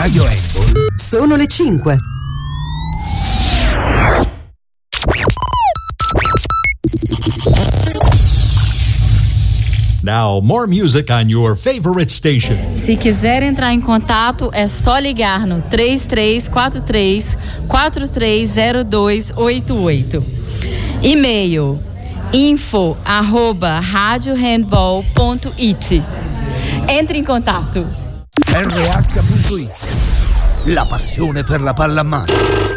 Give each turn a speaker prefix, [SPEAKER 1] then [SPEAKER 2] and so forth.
[SPEAKER 1] Radio Handball.
[SPEAKER 2] Sono le 5.
[SPEAKER 3] Now, more music on your favorite station.
[SPEAKER 4] Se quiser entrar em contato, é só ligar no 3343-430288. E-mail info@radiohandball.it. Entre in contatto.
[SPEAKER 1] RH.it. La passione per la pallamano.